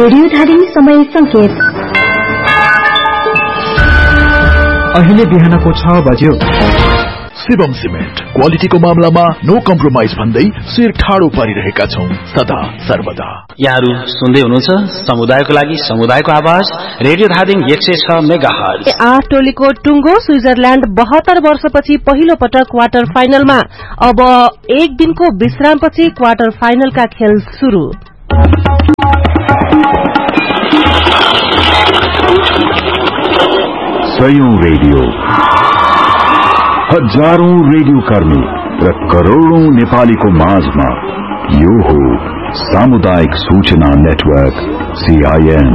Radio Dhading समय संकेत अहिले बिहानको 6 बज्यो। शिवम सिमेन्ट क्वालिटीको मामलामा नो कम्प्रोमाइज भन्दै शिर ठाडो पारिरहेका छौं सदा सर्वदा। यहाँहरू सुन्दै हुनुहुन्छ समुदायको लागि समुदायको आवाज रेडियो धादिङ 106 मेगाहर्ज। टोलीको टुङ्गो स्विजरल्याण्ड 72 वर्षपछि पहिलो पटक क्वार्टर फाइनलमा। अब एक दिनको विश्रामपछि क्वार्टर फाइनलका खेल शुरू। सयौं रेडियो, हजारौं रेडियो कर्मी र करोड़ौं नेपालीको माझमा यो हो सामुदायिक सूचना नेटवर्क CIN।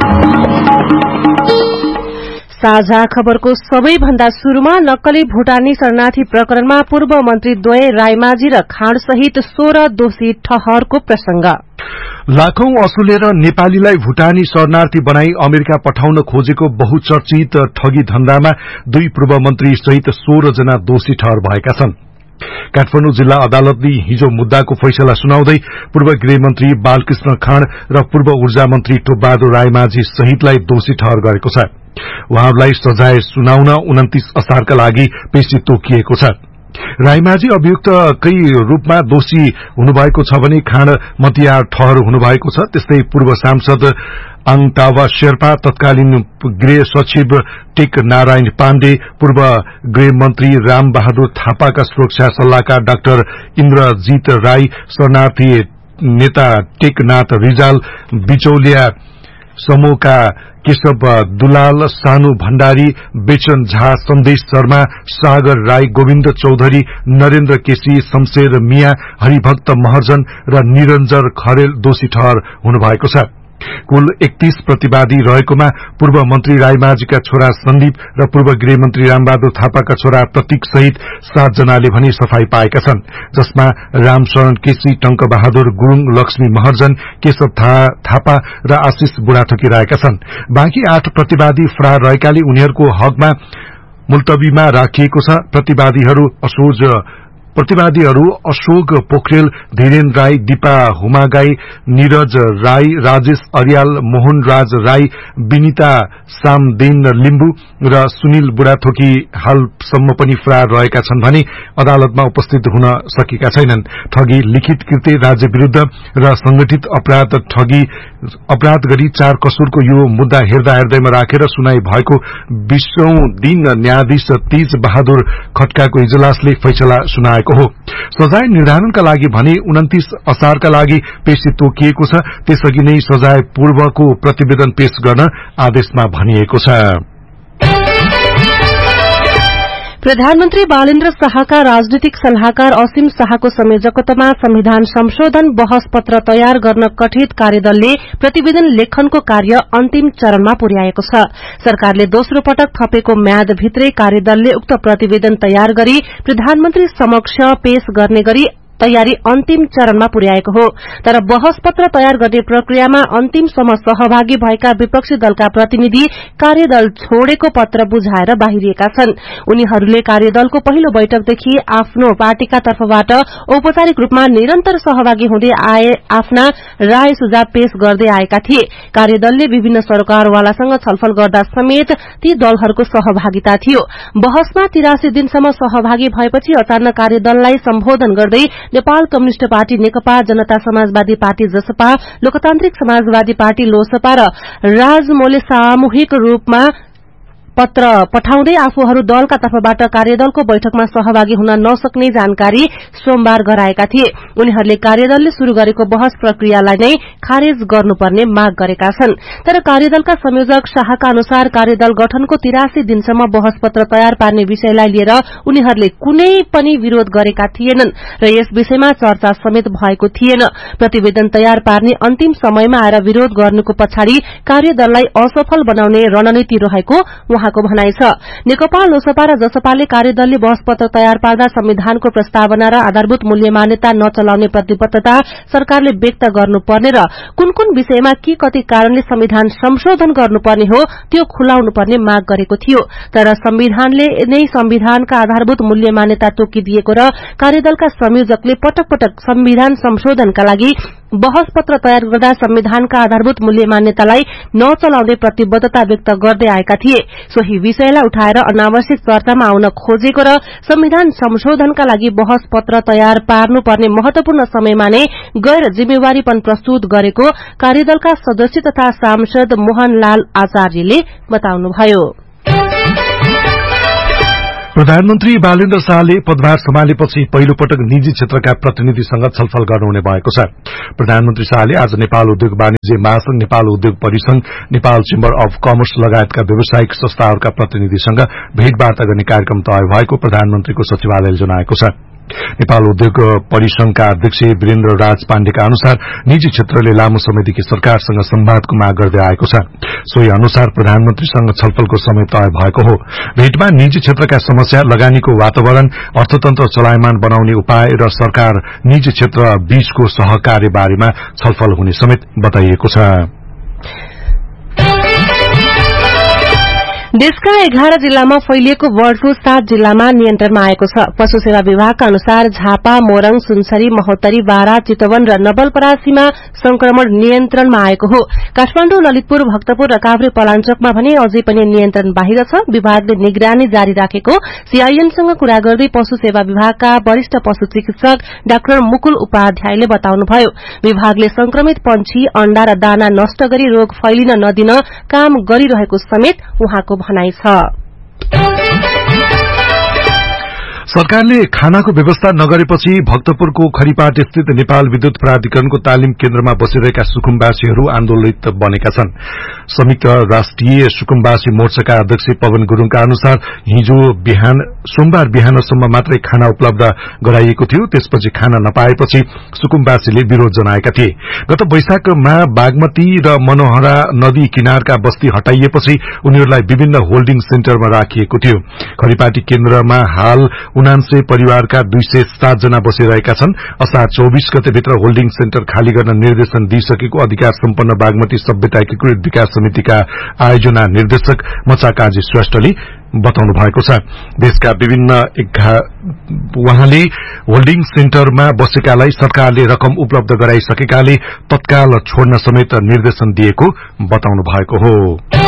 साझा खबरको सबैभन्दा शुरूमा नक्कली भुटानी शरणार्थी प्रकरणमा पूर्व मन्त्री द्वय रायमाझी र खाँड सहित 16 दोषी ठहरको प्रसंग। लाखौं असुलेर नेपालीलाई भुटानी शरणार्थी बनाई अमेरिका पठाउन खोजेको बहुचर्चित ठगी धन्दामा 2 पूर्व मन्त्री सहित 16 जना दोषी ठहर भएका छन्। काठमाडौँ जिल्ला अदालतले हिजो मुद्दाको फैसला सुनाउँदै पूर्व गृहमन्त्री बालकृष्ण खाँड र पूर्व ऊर्जा मन्त्री टोपबहादुर रायमाझी सहितलाई दोषी ठहर गरेको छ। उहाँहरूलाई सजाय सुनाउन 29 असारका लागि पेशी तोकिएको छ। रायमाझी अभियुक्तकै रूपमा दोषी हुनुभएको छ भने खाँड मतियार ठहर हुनुभएको छ। त्यस्तै पूर्व सांसद आङटावा शेर्पा, तत्कालीन गृह सचिव टेक नारायण पाण्डे, पूर्व गृहमन्त्री राम बहादुर थापाका सुरक्षा सल्लाहकार डाक्टर इन्द्रजीत राई, शरणार्थी नेता टेकनाथ रिजाल, बिचौलिया समूहका केशव दुलाल, सानु भण्डारी, बेचन झा, सन्देश शर्मा, सागर राई, गोविन्द चौधरी, नरेन्द्र केसी, शमशेर मिया, हरिभक्त महर्जन र निरञ्जन खरेल दोषी ठहर हुनुभएको छ। कुल 31 प्रतिवादी रहेकोमा पूर्व मन्त्री रायमाझीका छोरा सन्दीप र पूर्व गृहमन्त्री रामबहादुर थापाका छोरा प्रतीक सहित 7 जनाले भने सफाई पाएका छन्, जसमा रामशरण केसी, टंक बहादुर गुरूङ, लक्ष्मी महर्जन, केशव थापा र आशिष बुढाथोकी रहेका छन्। बाँकी 8 प्रतिवादी फरार रहेकाले उनीहरूको हकमा मुल्तवीमा राखिएको छ। प्रतिवादीहरू अशोक पोखरेल, धीरेन राई, दीपा हुमागाई, नीरज राई, राजेश अर्याल, मोहन राज राई, विनिता सामदेन लिम्बू र सुनिल बुढाथोकी हालसम्म पनि फरार रहेका छन् भने अदालतमा उपस्थित हुन सकेका छैनन्। ठगी, लिखित कृत्य, राज्य विरूद्ध र संगठित अपराध गरी 4 कसुरको यो मुद्दा हेर्दैमा राखेर सुनाई भएको 20औं दिन न्यायाधीश तेज बहादुर खड्काको इजलासले फैसला सुनाएको हो। सजाय निर्धारणका लागि भने 29 असारका लागि पेशी तोकिएको छ। त्यसअघि नै सजाय पूर्वको प्रतिवेदन पेश गर्न आदेशमा भनिएको छ। प्रधानमन्त्री बालेन्द्र शाहका राजनीतिक सल्लाहकार असीम शाहको संयोजकत्वमा संविधान संशोधन बहस पत्र तयार गर्न गठित कार्यदलले प्रतिवेदन लेखनको कार्य अन्तिम चरणमा पुर्याएको छ। सरकारले दोस्रो पटक थपेको म्यादभित्रै कार्यदलले उक्त प्रतिवेदन तयार गरी प्रधानमन्त्री समक्ष पेश गर्ने गरी तयारी अन्तिम चरणमा पुर्याएको हो। तर बहस पत्र तयार गर्ने प्रक्रियामा अन्तिमसम्म सहभागी भएका विपक्षी दलका प्रतिनिधि कार्यदल छोडेको पत्र बुझाएर बाहिरिएका छन्। उनीहरूले कार्यदलको पहिलो बैठकदेखि आफ्नो पार्टीका तर्फबाट औपचारिक रूपमा निरन्तर सहभागी हुँदै आफ्ना राय सुझाव पेश गर्दै आएका थिए। कार्यदलले विभिन्न सरकारवालासँग छलफल गर्दा समेत ती दलहरूको सहभागिता थियो। बहसमा 83 दिनसम्म सहभागी भएपछि अचानक कार्यदललाई सम्बोधन गर्दै नेपाल कम्युनिष्ट पार्टी नेकपा, जनता समाजवादी पार्टी जसपा, लोकतान्त्रिक समाजवादी पार्टी लोसपा र राजमोले सामूहिक रूपमा पत्र पठाउँदै आफूहरू दलका तर्फबाट कार्यदलको बैठकमा सहभागी हुन नसक्ने जानकारी सोमबार गराएका थिए। उनीहरूले कार्यदलले शुरू गरेको बहस प्रक्रियालाई नै खारेज गर्नुपर्ने माग गरेका छन्। तर कार्यदलका संयोजक शाहका अनुसार कार्यदल गठनको 83 दिनसम्म बहस पत्र तयार पार्ने विषयलाई लिएर उनीहरूले कुनै पनि विरोध गरेका थिएनन् र यस विषयमा चर्चा समेत भएको थिएन। प्रतिवेदन तयार पार्ने अन्तिम समयमा आएर विरोध गर्नुको पछाडि कार्यदललाई असफल बनाउने रणनीति रहेको उहाँको भनाइ छ। नेकपा, लोसपा र जसपाले कार्यदलले बहस पत्र तयार पार्दा संविधानको प्रस्तावना र आधारभूत मूल्य मान्यता नचलाउने प्रतिबद्धता सरकारले व्यक्त गर्नुपर्ने र कुन कुन विषयमा के कति कारणले संविधान संशोधन गर्नुपर्ने हो त्यो खुलाउनुपर्ने माग गरेको थियो। तर संविधानले नै संविधानका आधारभूत मूल्य मान्यता तोकिदिएको र कार्यदलका संयोजकले पटक पटक संविधान संशोधनका लागि बहस पत्र तयार गर्दा संविधानका आधारभूत मूल्य मान्यतालाई नचलाउने प्रतिबद्धता व्यक्त गर्दै आएका थिए। सोही विषयलाई उठाएर अनावश्यक चर्चामा आउन खोजेको र संविधान संशोधनका लागि बहस पत्र तयार पार्नुपर्ने महत्वपूर्ण समयमा नै गैर जिम्मेवारीपन प्रस्तुत गरेको कार्यदलका सदस्य तथा सांसद मोहनलाल आचार्यले बताउनुभयो। प्रधानमन्त्री बालेन्द्र शाहले पदभार सम्हालेपछि पहिलो पटक निजी क्षेत्रका प्रतिनिधिसँग छलफल गर्नुहुने भएको छ। प्रधानमन्त्री शाहले आज नेपाल उद्योग वाणिज्य महासंघ, नेपाल उद्योग परिसंघ, नेपाल चेम्बर अफ कमर्स लगायतका व्यावसायिक संस्थाहरूका प्रतिनिधिसँग भेटवार्ता गर्ने कार्यक्रम तय भएको प्रधानमन्त्रीको सचिवालयले जनाएको छ। नेपाल उद्योग परिसंघका अध्यक्ष वीरेन्द्र राज पाण्डेका अनुसार निजी क्षेत्रले लामो समयदेखि सरकारसँग संवादको माग गर्दै आएको छ। सोही अनुसार प्रधानमन्त्रीसँग छलफलको समय तय भएको हो। भेटमा निजी क्षेत्रका समस्या, लगानीको वातावरण, अर्थतन्त्र चलायमान बनाउने उपाय र सरकार निजी क्षेत्र बीचको सहकार्य बारेमा छलफल हुने समेत बताइएको छ। देशका 11 जिल्लामा फैलिएको बर्ड फ्लू 7 जिल्लामा नियन्त्रणमा आएको छ। पशु सेवा विभागका अनुसार झापा, मोरङ, सुनसरी, महोत्तरी, बारा, चितवन र नवलपरासीमा संक्रमण नियन्त्रणमा आएको हो। काठमाडौँ, ललितपुर, भक्तपुर र काभ्रे पलाञ्चोकमा भने अझै पनि नियन्त्रण बाहिर छ। विभागले निगरानी जारी राखेको सीआईएनसँग कुरा गर्दै पशु सेवा विभागका वरिष्ठ पशु चिकित्सक डाक्टर मुकुल उपाध्यायले बताउनुभयो। विभागले संक्रमित पंक्षी, अण्डा र दाना नष्ट गरी रोग फैलिन नदिन काम गरिरहेको समेत उहाँको भनाइ छ। सरकारले खानाको व्यवस्था नगरेपछि भक्तपुरको खरीपाट स्थित नेपाल विद्युत प्राधिकरणको तालिम केन्द्रमा बसिरहेका सुकुम्बासीहरू आन्दोलित बनेका छन्। संयुक्त राष्ट्रिय सुकुम्बासी मोर्चाका अध्यक्ष पवन गुरूङका अनुसार हिजो सोमबार बिहानसम्म मात्रै खाना उपलब्ध गराइएको थियो। त्यसपछि खाना नपाएपछि सुकुम्बासीले विरोध जनाएका थिए। गत वैशाखमा बागमती र मनोहरा नदी किनारका बस्ती हटाइएपछि उनीहरूलाई विभिन्न होल्डिङ सेन्टरमा राखिएको थियो। खरीपाटी केन्द्रमा हाल 79 परिवारका 207 जना बसिरहेका छन्। असार 24 गतेभित्र होल्डिङ सेन्टर खाली गर्न निर्देशन दिइसकेको अधिकार सम्पन्न बागमती सभ्यता एकीकृत विकास समितिका आयोजना निर्देशक मचा काजी श्रेष्ठले बताउनु भएको छ। देशका विभिन्न उहाँले होल्डिङ सेन्टरमा बसेकालाई सरकारले रकम उपलब्ध गराइसकेकाले तत्काल छोड्न समेत निर्देशन दिएको बताउनु भएको हो।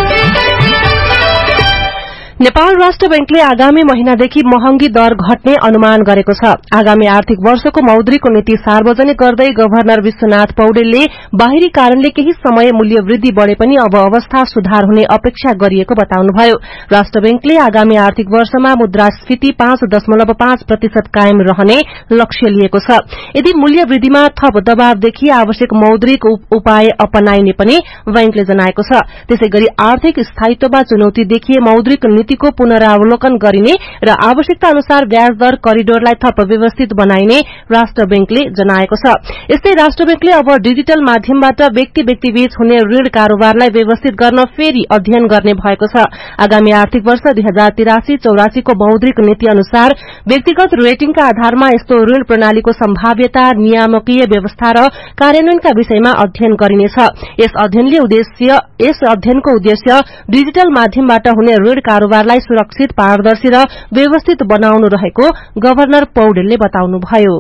नेपाल राष्ट्र बैंकले आगामी महिनादेखि महँगी दर घट्ने अनुमान गरेको छ। आगामी आर्थिक वर्षको मौद्रिक नीति सार्वजनिक गर्दै गभर्नर विश्वनाथ पौडेलले बाहिरी कारणले केही समय मूल्य वृद्धि बढ़े पनि अब अवस्था सुधार हुने अपेक्षा गरिएको बताउनुभयो। राष्ट्र बैंकले आगामी आर्थिक वर्षमा मुद्रास्फीति 5.5% कायम रहने लक्ष्य लिएको छ। यदि मूल्य वृद्धिमा थप दबावदेखि आवश्यक मौद्रिक उपाय अपनाइने पनि बैंकले जनाएको छ। त्यसैगरी आर्थिक स्थायित्वमा चुनौती देखिए मौद्रिक नीतिको पुनरावलोकन गरिने र आवश्यकता अनुसार ब्याज दर करिडोरलाई थप व्यवस्थित बनाइने राष्ट्र बैंकले जनाएको छ। यस्तै राष्ट्र बैंकले अब डिजिटल माध्यमबाट व्यक्ति बीच हुने ऋण कारोबारलाई व्यवस्थित गर्न फेरि अध्ययन गर्ने भएको छ। आगामी आर्थिक वर्ष 2083-84 को मौद्रिक नीति अनुसार व्यक्तिगत रेटिङका आधारमा यस्तो ऋण प्रणालीको सम्भाव्यता, नियामकीय व्यवस्था र कार्यान्वयनका विषयमा अध्ययन गरिनेछ। यस अध्ययनको उद्देश्य डिजिटल माध्यमबाट हुने ऋण कारोबारलाई सुरक्षित, पारदर्शी र व्यवस्थित बनाउनु रहेको गभर्नर पौडेलले बताउनुभयो।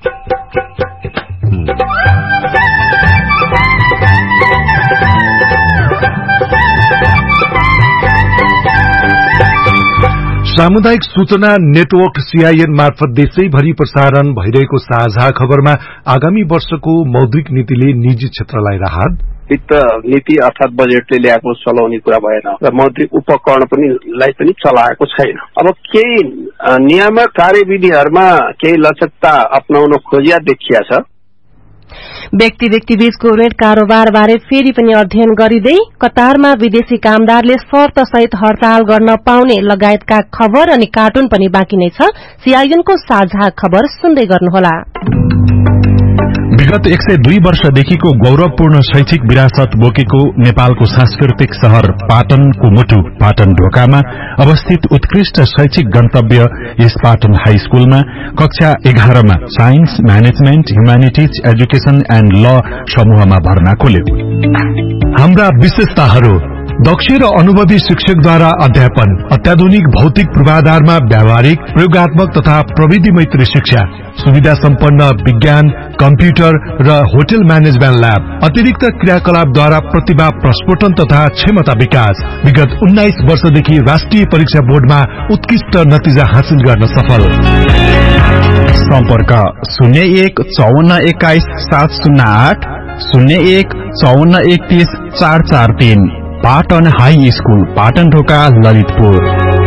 सामुदायिक सूचना नेटवर्क सीआईएन मार्फत देशैभरि प्रसारण भइरहेको साझा खबरमा आगामी वर्षको मौद्रिक नीतिले निजी क्षेत्रलाई राहत, वित्त नीति अर्थात बजेटले ल्याएको चलाउने कुरा भएन र मौद्रिक उपकरण पनि चलाएको छैन। अब केही नियामक कार्यविधिहरूमा केही लचकता अपनाउन खोजिया देखिया छ। व्यक्ति बीचको ऋण कारोबार बारे फेरि पनि अध्ययन गरिँदै कतारमा विदेशी कामदारले शर्त सहित हड़ताल गर्न पाउने लगायतका खबर अनि कार्टुन पनि बाँकी नै छ। सीआईएनको साझा खबर सुन्दै गर्नुहोला। विगत 102 वर्षदेखिको गौरवपूर्ण शैक्षिक विरासत बोकेको नेपालको सांस्कृतिक शहर पाटनको मुटु पाटन ढोकामा अवस्थित उत्कृष्ट शैक्षिक गन्तव्य यस पाटन हाई स्कूलमा कक्षा 11 मा science, management, humanities, education and ल समूहमा भर्ना खोल्यो। हाम्रा विशेषताहरू: दक्ष र अनुभवी शिक्षकद्वारा अध्यापन, अत्याधुनिक भौतिक पूर्वाधारमा व्यावहारिक, प्रयोगात्मक तथा प्रविधि मैत्री शिक्षा, सुविधा सम्पन्न विज्ञान, कम्प्युटर र होटल म्यानेजमेन्ट ल्याब, अतिरिक्त क्रियाकलापद्वारा प्रतिभा प्रस्फोटन तथा क्षमता विकास। विगत 19 वर्षदेखि राष्ट्रिय परीक्षा बोर्डमा उत्कृष्ट नतिजा हासिल गर्न सफल। सम्पर्क 015421 708 015431 पाटन हाई स्कूल, पाटन ढोका, ललितपुर।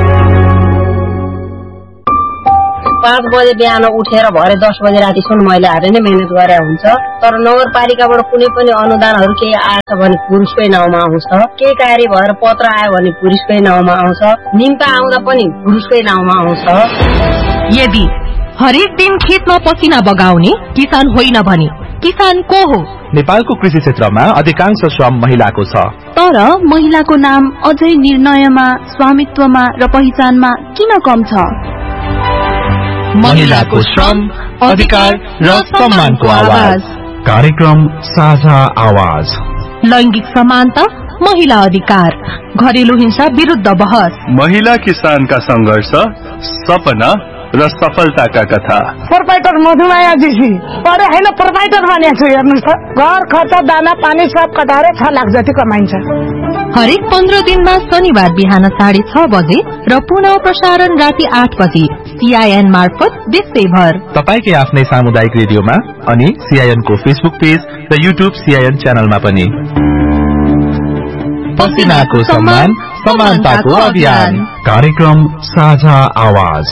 5 बजे बिहान उठेर भरे 10 बजे रातिसम्म महिलाहरूले नै मेहनत गरे हुन्छ। तर नगरपालिकाबाट कुनै पनि अनुदानहरू केही आएछ भने पुरुषकै नाउँमा आउँछ, केही कार्य भएर पत्र आयो भने पुरुषकै नाउँमा आउँछ, निम्ता आउँदा पनि पुरुषकै नाउँमा आउँछ। यदि हरेक दिन खेतमा पसिना बगाउने किसान होइन भने किसान को हो? नेपालको कृषि क्षेत्रमा अधिकांश श्रम महिलाको छ, तर महिलाको नाम अझै निर्णयमा, स्वामित्वमा र पहिचानमा किन कम छ? महिलाको श्रम, अधिकार र सम्मानको आवाज। कार्यक्रम साझा आवाज। लैंगिक समानता, महिला अधिकार, घरेलु हिंसा विरुद्ध बहस, महिला किसानका संघर्ष, सपना र सफलताका कथा। प्रोपाइटर मधुमाया जीसी अरे हैन प्रोपाइटर बनेको छु। हेर्नुस् त, घर खर्च, दाना पानी सब कटाएर 6 लाख जति कमाइन्छ। हरेक 15 दिनमा शनिबार बिहान 6:30 बजे र पुनः प्रसारण राति 8 बजे CIN मार्फत देशैभर। तपाईकै आफ्नै सामुदायिक रेडियोमा अनि CIN को फेसबुक पेज र YouTube CIN च्यानलमा पनि। पसिनाको सम्मान, समानताको अभियान। कार्यक्रम साझा आवाज।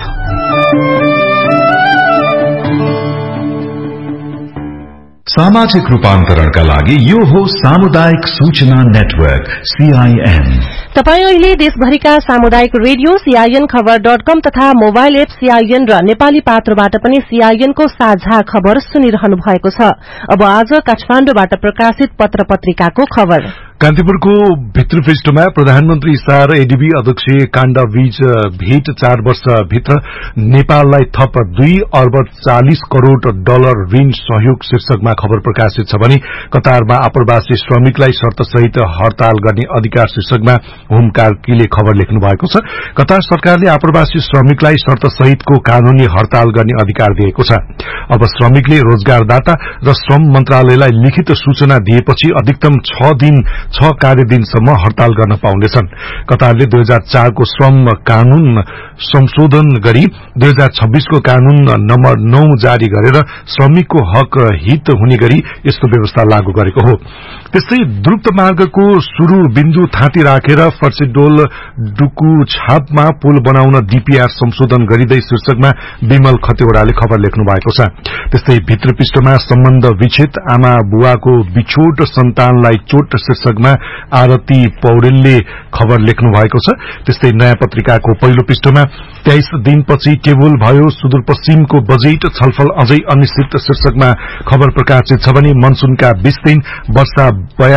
सामाजिक रूपान्तरणका लागि यो हो सामुदायिक सूचना नेटवर्क CIN। तपाई अहिले देशभरिका सामुदायिक रेडियो CIN खबर.com तथा मोबाइल एप CIN र नेपाली पात्रोबाट पनि CIN को साझा खबर सुनिरहनु भएको छ। अब आज काठमाडौँबाट प्रकाशित पत्र पत्रिकाको खबर। कान्तिपुरको भित्र पृष्ठमा प्रधानमन्त्री सार एडीबी अध्यक्ष काण्डबीच भेट 4 वर्षभित्र नेपाललाई थप 2 अर्ब 40 करोड़ डलर ऋण सहयोग शीर्षकमा खबर प्रकाशित छ भने कतारमा आप्रवासी श्रमिकलाई शर्तसहित हड़ताल गर्ने अधिकार शीर्षकमा होम कार्कीले खबर लेख्नु भएको छ। कतार सरकारले आप्रवासी श्रमिकलाई शर्तसहितको कानूनी हड़ताल गर्ने अधिकार दिएको छ। अब श्रमिकले रोजगारदाता र श्रम मन्त्रालयलाई लिखित सूचना दिएपछि अधिकतम 6 कार्यदिनसम्म हड़ताल गर्न पाउनेछन्। कतारले 2004 को श्रम कानून संशोधन गरी 2026 को कानून नम्बर 9 जारी गरेर श्रमिकको हक हित हुने गरी यस्तो व्यवस्था लागू गरेको हो। त्यस्तै द्रुत मार्गको शुरू बिन्दु थाँती राखेर फर्सिडोल डुकु छापमा पुल बनाउन DPR संशोधन गरिँदै शीर्षकमा विमल खतिवड़ाले खबर लेख्नु भएको छ। त्यस्तै भित्र पृष्ठमा सम्बन्ध विच्छेद, आमा बुवाको बिछोट, सन्तानलाई चोट शीर्षकमा आरती पौडेलले खबर लेख्नु भएको छ। त्यस्तै नयाँ पत्रिकाको पहिलो पृष्ठमा 23 दिनपछि टेबल भयो, सुदूरपश्चिमको बजेट छलफल अझै अनिश्चित शीर्षकमा खबर प्रकाशित छ भने मनसूनका 20 दिन, वर्षा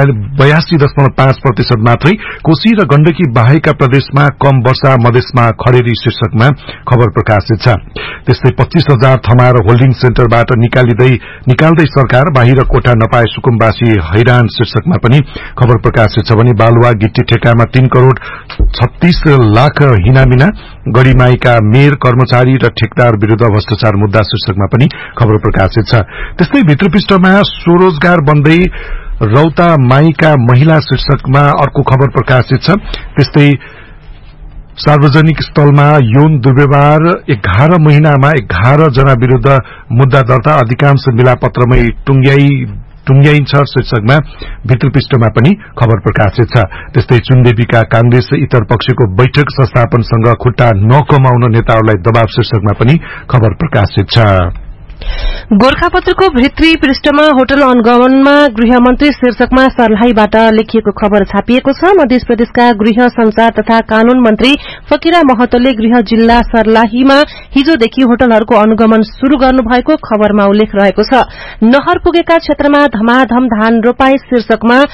82.5% मात्रै, कोशी र गण्डकी बाहेकका प्रदेशमा कम वर्षा, मधेसमा खडेरी शीर्षकमा खबर प्रकाशित छ। त्यस्तै 25,000 थमार होल्डिङ सेन्टरबाट निकाल्दै सरकार, बाहिर कोठा नपाए सुकुम्बासी हैरान शीर्षकमा पनि खबर प्रकाशित छ भने बालुवा गिट्टी ठेकामा 3 करोड़ 36 लाख हिनामिना, गढीमाईका मेयर, कर्मचारी र ठेकदार विरूद्ध भ्रष्टाचार मुद्दा शीर्षकमा पनि खबर प्रकाशित छ। त्यस्तै भित्र पृष्ठमा स्वरोजगार बन्दै रौता माईका महिला शीर्षकमा अर्को खबर प्रकाशित छ। त्यस्तै सार्वजनिक स्थलमा यौन दुर्व्यवहार 11 महिनामा 11 जना विरूद्ध मुद्दा दर्ता, अधिकांश मिलापत्रमै टुंग्याइन्छ शीर्षकमा भित्र पृष्ठमा पनि खबर प्रकाशित छ। त्यस्तै चुनदेवीका कांग्रेस इतर पक्षको बैठक संस्थापनसँग खुट्टा नकमाउन नेताहरूलाई दबाव शीर्षकमा पनि खबर प्रकाशित छ। गोर्खापत्रको भित्री पृष्ठमा होटल अनुगमनमा गृहमन्त्री शीर्षकमा सर्लाहीबाट लेखिएको खबर छापिएको छ। मध्य प्रदेशका गृह संचार तथा कानून मन्त्री फकीरा महतोले गृह जिल्ला सर्लाहीमा हिजोदेखि होटलहरूको अनुगमन शुरू गर्नुभएको खबरमा उल्लेख रहेको छ। नहर पुगेका क्षेत्रमा धमाधम धान रोपाई शीर्षकमा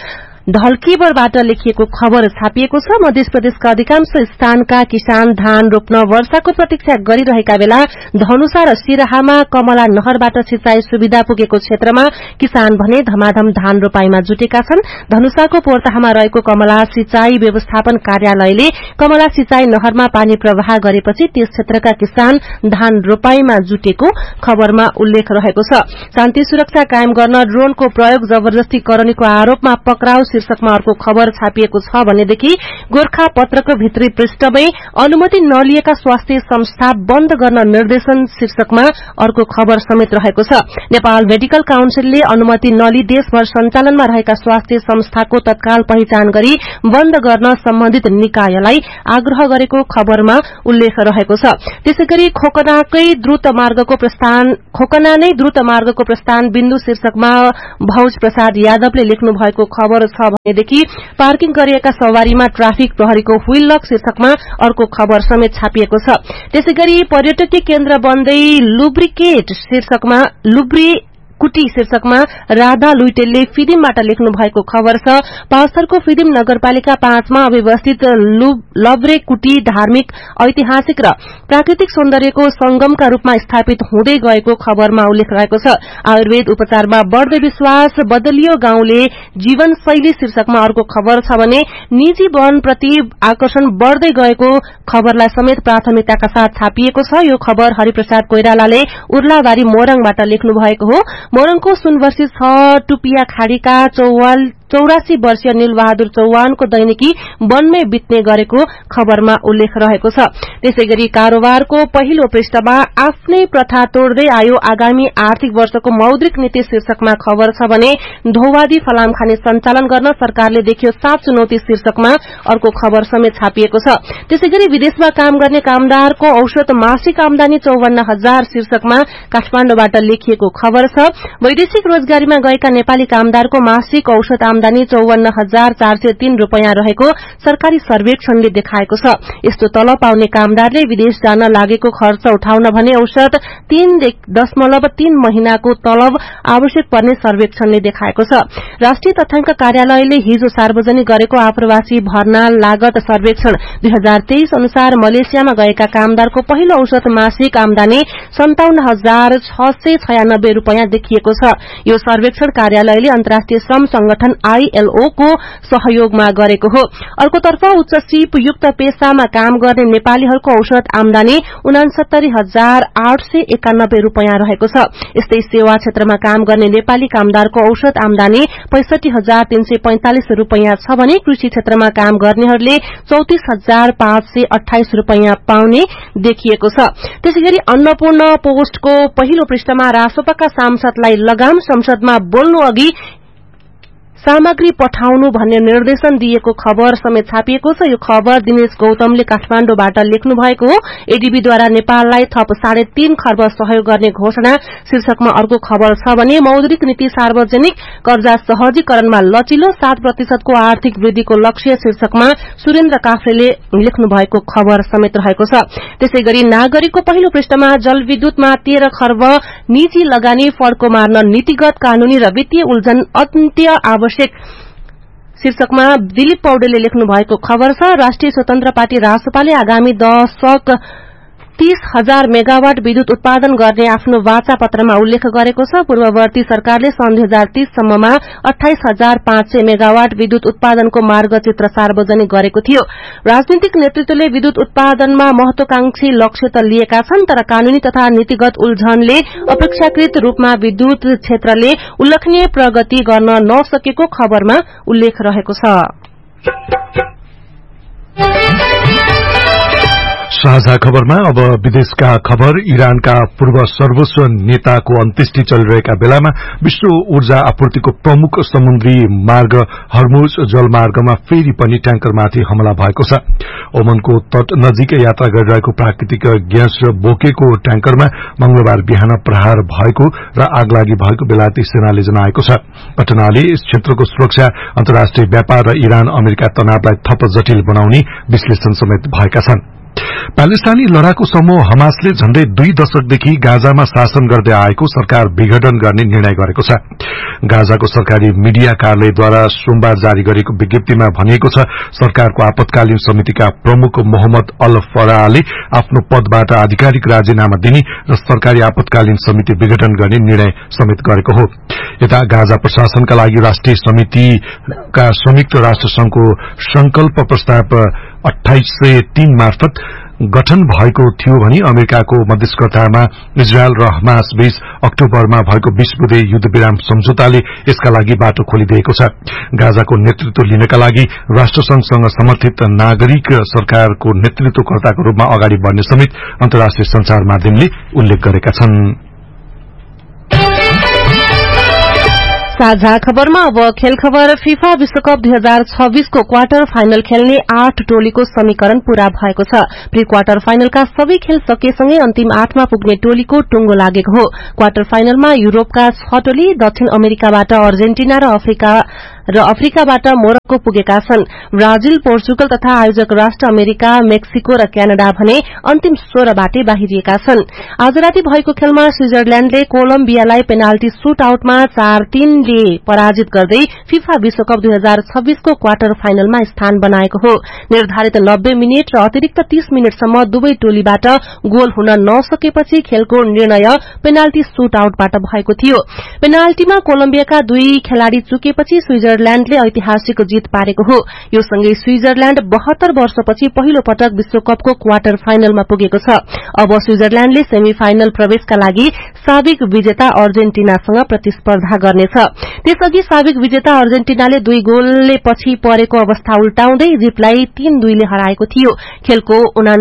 ढल्कीबरबाट लेखिएको खबर छापिएको छ। मध्य प्रदेशका अधिकांश स्थानका किसान धान रोप्न वर्षाको प्रतीक्षा गरिरहेका बेला धनुषा र सिराहामा कमला नहरबाट सिंचाई सुविधा पुगेको क्षेत्रमा किसान भने धमाधम धान रोपाईमा जुटेका छन्। धनुषाको पोर्ताहामा रहेको कमला सिंचाई व्यवस्थापन कार्यालयले कमला सिंचाई नहरमा पानी प्रवाह गरेपछि त्यस क्षेत्रका किसान धान रोपाईमा जुटेको खबरमा उल्लेख रहेको छ। शान्ति सुरक्षा कायम गर्न ड्रोनको प्रयोग जबरजस्ती करणीको आरोपमा पक्राउ शीर्षकमा अर्को खबर छापिएको छ भनेदेखि गोर्खा पत्रको भित्री पृष्ठमै अनुमति नलिएका स्वास्थ्य संस्था बन्द गर्न निर्देशन शीर्षकमा अर्को खबर समेत रहेको छ। नेपाल मेडिकल काउन्सिलले अनुमति नलिई देशभर सञ्चालनमा रहेका स्वास्थ्य संस्थाको तत्काल पहिचान गरी बन्द गर्न सम्बन्धित निकायलाई आग्रह गरेको खबरमा उल्लेख रहेको छ। त्यसैगरी खोकना नै द्रुत मार्गको प्रस्थान बिन्दु शीर्षकमा भौज प्रसाद यादवले लेख्नु भएको खबर छ भनेदेखि पार्किङ गरिएका सवारीमा ट्राफिक प्रहरीको व्हील लक शीर्षकमा अर्को खबर समेत छापिएको छ। त्यसैगरी पर्यटकीय केन्द्र बन्दै कुटी शीर्षकमा राधा लुइटेलले फिदिमबाट लेख्नु भएको खबर छ। पाँचथरको फिदिम नगरपालिका 5 मा अव्यवस्थित लब्रे कुटी धार्मिक ऐतिहासिक र प्राकृतिक सौन्दर्यको संगमका रूपमा स्थापित हुँदै गएको खबरमा उल्लेख रहेको छ। आयुर्वेद उपचारमा बढ़दै विश्वास बदलियो गाउँले जीवनशैली शीर्षकमा अर्को खबर छ भने निजी वनप्रति आकर्षण बढ़दै गएको खबरलाई समेत प्राथमिकताका साथ छापिएको छ। यो खबर हरिप्रसाद कोइरालाले उर्लाबारी मोरङबाट लेख्नु भएको हो। मोरङको सुनवर्षी 6 टुपिया खाड़ीका 84 वर्षीय नीलबहादुर चौहानको दैनिकी वनमै बित्ने गरेको खबरमा उल्लेख रहेको छ। त्यसैगरी कारोबारको पहिलो पृष्ठमा आफ्नै प्रथा तोड्दै आयो आगामी आर्थिक वर्षको मौद्रिक नीति शीर्षकमा खबर छ भने धोवादी फलामखाने सञ्चालन गर्न सरकारले देखियो 7 चुनौती शीर्षकमा अर्को खबर समेत छापिएको छ। त्यसैगरी विदेशमा काम गर्ने कामदारको औसत मासिक आमदानी 54,000 शीर्षकमा काठमाडौँबाट लेखिएको खबर छ। वैदेशिक रोजगारीमा गएका नेपाली कामदारको मासिक औसत आमदानी 54,403 रुपैयाँ रहेको सरकारी सर्वेक्षणले देखाएको छ। यस्तो तलब पाउने कामदारले विदेश जान लागेको खर्च उठाउन भने औसत 3.3 महिनाको तलब आवश्यक पर्ने सर्वेक्षणले देखाएको छ। राष्ट्रिय तथ्याङ्क कार्यालयले हिजो सार्वजनिक गरेको आप्रवासी भर्ना लागत सर्वेक्षण 2023 अनुसार मलेसियामा गएका कामदारको पहिलो औसत मासिक आमदानी 57,696 रुपैयाँ देखिएको छ। यो सर्वेक्षण कार्यालयले अन्तर्राष्ट्रिय श्रम संगठन ILO को सहयोगमा गरेको हो। अर्कोतर्फ उच्च सिपयुक्त पेशामा काम गर्ने नेपालीहरूको औसत आमदानी 69,891 रुपैयाँ रहेको छ। यस्तै सेवा क्षेत्रमा काम गर्ने नेपाली कामदारको औसत आमदानी 65,345 रुपैयाँ छ भने कृषि क्षेत्रमा काम गर्नेहरूले 34,528 रुपैयाँ पाउने देखिएको छ। त्यसैगरी अन्नपूर्ण पोस्टको पहिलो पृष्ठमा रासोपाका सांसदलाई लगाम, संसदमा बोल्नु अघि सामग्री पठाउनु भन्ने निर्देशन दिएको खबर समेत छापिएको छ। यो खबर दिनेश गौतमले काठमाडौँबाट लेख्नु भएको हो। एडीबीद्वारा नेपाललाई थप 3.5 खर्ब सहयोग गर्ने घोषणा शीर्षकमा अर्को खबर छ भने मौद्रिक नीति सार्वजनिक कर्जा सहजीकरणमा लचिलो 7% को आर्थिक वृद्धिको लक्ष्य शीर्षकमा सुरेन्द्र काफ्रेले लेख्नु भएको खबर समेत रहेको छ। त्यसैगरी नागरिकको पहिलो पृष्ठमा जलविद्युतमा 13 खर्ब निजी लगानी फड्को मार्न नीतिगत कानूनी र वित्तीय उल्झन अत्यन्त आवश्यक शीर्षकमा दिलीप पौडेलले लेख्नु भएको खबर छ। राष्ट्रिय स्वतन्त्र पार्टी रासोपाले आगामी दशक 30,000 मेगावाट विद्युत उत्पादन गर्ने आफ्नो वाचा पत्रमा उल्लेख गरेको छ। पूर्ववर्ती सरकारले सन् 2030 सम्ममा 28,500 मेगावाट विद्युत उत्पादनको मार्गचित्र सार्वजनिक गरेको थियो। राजनीतिक नेतृत्वले विद्युत उत्पादनमा महत्वाकांक्षी लक्ष्य त लिएका छन्, तर कानूनी तथा नीतिगत उल्झनले अपेक्षाकृत रूपमा विद्युत क्षेत्रले उल्लेखनीय प्रगति गर्न नसकेको खबरमा उल्लेख रहेको छ। साझा खबरमा अब विदेशका खबर। इरानका पूर्व सर्वोच्च नेताको अन्त्येष्टि चलिरहेका बेलामा विश्व ऊर्जा आपूर्तिको प्रमुख समुद्री मार्ग हर्मुज जलमार्गमा फेरि पनि ट्याङ्करमाथि हमला भएको छ। ओमनको तट नजिकै यात्रा गरिरहेको प्राकृतिक ग्यास बोकेको ट्याङ्करमा मंगलबार बिहान प्रहार भएको र आगलागी भएको बेलायती सेनाले जनाएको छ। घटनाले यस क्षेत्रको सुरक्षा, अन्तर्राष्ट्रिय व्यापार र इरान अमेरिका तनावलाई थप जटिल बनाउने विश्लेषण समेत भएका छन्। प्यालेस्टाइनी लडाकू समूह हमासले झण्डै 2 दशकदेखि गाजामा शासन गर्दै आएको सरकार विघटन गर्ने निर्णय गरेको छ। गाजाको सरकारी मीडिया कार्यालयद्वारा सोमबार जारी गरेको विज्ञप्तिमा भनिएको छ, सरकारको आपतकालीन समितिका प्रमुख मोहम्मद अल फराहले आफ्नो पदबाट आधिकारिक राजीनामा दिने र सरकारी आपतकालीन समिति विघटन गर्ने निर्णय समेत गरेको हो। यता गाजा प्रशासनका लागि राष्ट्रिय समितिका संयुक्त राष्ट्र संघको संकल्प प्रस्ताव 2803 मार्फत गठन भएको थियो भने अमेरिकाको मध्यस्थतामा इजरायल र हमास बीच अक्टोबरमा भएको 20 बुँदे युद्धविराम सम्झौताले यसका लागि बाटो खोलिदिएको छ। गाजाको नेतृत्व लिनका लागि राष्ट्रसंघसँग समर्थित नागरिक सरकारको नेतृत्वकर्ताको रूपमा अगाडि बढ्ने समेत अन्तर्राष्ट्रिय संचार माध्यमले उल्लेख गरेका छन्। साझा खबरमा अब खेल खबर। फिफा विश्वकप 2026 को क्वार्टर फाइनल खेल्ने 8 टोलीको समीकरण पूरा भएको छ। प्री क्वार्टर फाइनलका सबै खेल सकेसँगै अन्तिम 8 मा पुग्ने टोलीको टुंगो लागेको हो। क्वार्टर फाइनलमा यूरोपका 6 टोली, दक्षिण अमेरिकाबाट अर्जेन्टिना र अफ्रिकाबाट मोरक्को पुगेका छन्। ब्राजिल, पोर्चुगल तथा आयोजक राष्ट्र अमेरिका, मेक्सिको र क्यानाडा भने अन्तिम 16 बाटे बाहिरिएका छन्। आज राति भएको खेलमा स्विजरल्याण्डले कोलम्बियालाई पेनाल्टी शूट आउटमा 4-3 ले पराजित गर्दै फिफा विश्वकप 2026 को क्वार्टर फाइनलमा स्थान बनाएको हो। निर्धारित 90 मिनट र अतिरिक्त 30 मिनटसम्म दुवै टोलीबाट गोल हुन नसकेपछि खेलको निर्णय पेनाल्टी शूट आउटबाट भएको थियो। पेनाल्टीमा कोलम्बियाका 2 खेलाड़ी चुकेपछि स्विजरल्याण्डले ऐतिहासिक जीत पारेको हो। यो सँगै स्विजरल्याण्ड 72 वर्षपछि पहिलो पटक विश्वकपको क्वार्टर फाइनलमा पुगेको छ। अब स्विजरल्याण्डले सेमी फाइनल प्रवेशका लागि साबिक विजेता अर्जेन्टिनासँग प्रतिस्पर्धा गर्नेछ। त्यसअघि साबिक विजेता अर्जेन्टिनाले 2 गोलले पछि परेको अवस्था उल्टाउँदै इजिप्टलाई 3-2 ले हराएको थियो। खेलको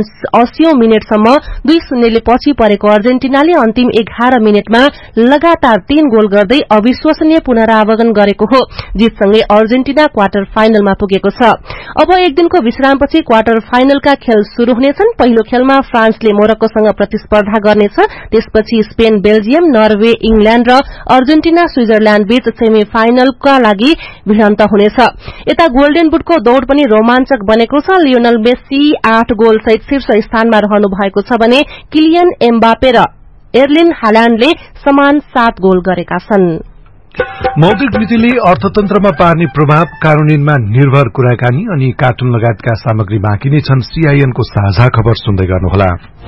79औं मिनेटसम्म 2-0 ले पछि परेको अर्जेन्टिनाले अन्तिम 11 मिनेटमा लगातार 3 गोल गर्दै अविश्वसनीय पुनरावगमन गरेको हो। जीतसँगै अर्जेन्टिना क्वार्टर फाइनलमा पुगेको छ। अब एक दिनको विश्रामपछि क्वार्टर फाइनलका खेल शुरू हुनेछन्। पहिलो खेलमा फ्रान्सले मोरक्कोसँग प्रतिस्पर्धा गर्नेछ। त्यसपछि स्पेन, बेल्जियम, नर्वे, इंग्ल्याण्ड र अर्जेन्टिना स्विजरल्याण्ड बीच सेमी फाइनलका लागि भिडन्त हुनेछ। यता गोल्डन बुटको दौड़ पनि रोमाञ्चक बनेको छ। लियोनल मेस्सी 8 गोल सहित शीर्ष स्थानमा रहनु भएको छ भने किलियन एम्बापे र एर्लिन हाल्याण्डले समान 7 गोल गरेका छन्। मौद्रिक नीतिले अर्थतन्त्रमा पार्ने प्रभाव, कार्यान्वयनमा निर्भर कुराकानी अनि कार्टुन लगायतका सामग्री बाँकी नै छन्। सीआईएनको साझा खबर सुन्दै गर्नुहोला।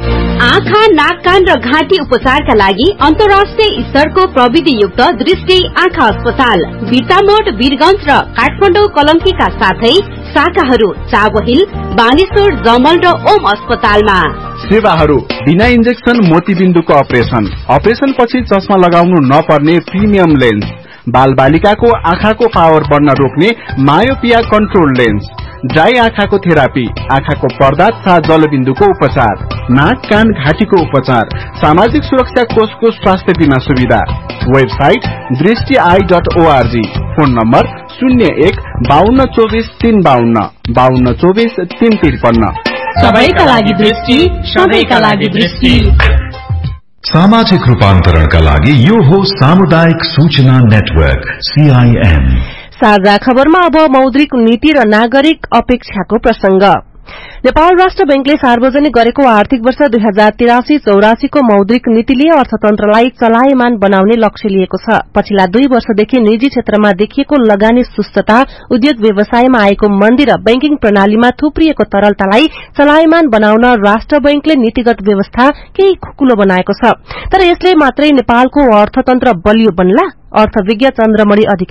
आँखा, नाक, कान र घाँटी उपचारका लागि अन्तर्राष्ट्रिय स्तरको प्रविधियुक्त दृष्टि आँखा अस्पताल बिर्तामोड, वीरगंज र काठमाडौँ कलंकीका साथै शाखाहरू चाबहिल, बानेश्वर, जमल र ओम अस्पतालमा। सेवाहरू बिना इन्जेक्सन मोतीबिन्दुको अपरेशन पछि चस्मा लगाउनु नपर्ने प्रिमियम लेन्स, बाल बालिकाको आँखाको पावर बढ्न रोक्ने मायोपिया कन्ट्रोल लेन्स, ड्राई आँखाको थेरापी, आँखाको पर्दा तथा जलबिन्दुको उपचार, नाक, कान, घाँटीको उपचार, सामाजिक सुरक्षा कोषको स्वास्थ्य बीमा सुविधा। वेबसाइट दृष्टि.org। Phone number 01-5224-352 5224-353। सबैका लागि दृष्टि, सबैका लागि दृष्टि। सामाजिक रूपान्तरणका लागि यो हो सामुदायिक सूचना नेटवर्क सीआईएन। साझा खबरमा अब मौद्रिक नीति र नागरिक अपेक्षाको प्रसंग। नेपाल राष्ट्र बैंकले सार्वजनिक गरेको आर्थिक वर्ष 2083-84 को मौद्रिक नीतिले अर्थतन्त्रलाई चलायमान बनाउने लक्ष्य लिएको छ। पछिल्ला 2 वर्षदेखि निजी क्षेत्रमा देखिएको लगानी सुस्तता, उद्योग व्यवसायमा आएको मन्दी र बैंकिङ प्रणालीमा थुप्रिएको तरलतालाई चलायमान बनाउन राष्ट्र बैंकले नीतिगत व्यवस्था केही खुकुलो बनाएको छ। तर यसले मात्रै नेपालको अर्थतन्त्र बलियो बन्ला? अर्थविज्ञ चन्द्रमणि अधिकारी